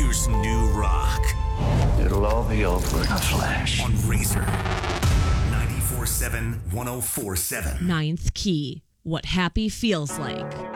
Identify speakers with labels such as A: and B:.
A: Here's New Rock
B: It'll all be over in a flash.
A: on Razor 94.7 104.7.
C: Ninth Key. What happy feels like.